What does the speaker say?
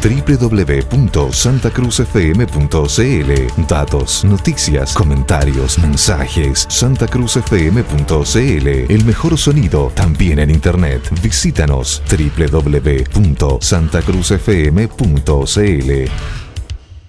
www.santacruzfm.cl. Datos, noticias, comentarios, mensajes. santacruzfm.cl. El mejor sonido también en internet. Visítanos www.santacruzfm.cl.